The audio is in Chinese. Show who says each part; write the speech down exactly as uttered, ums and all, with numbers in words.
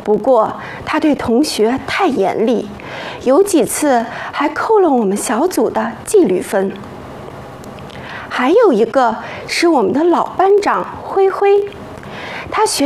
Speaker 1: 不过他对同学太严厉，有几次还扣了我们小组的纪律分。还有一个是我们的老班长灰灰，他学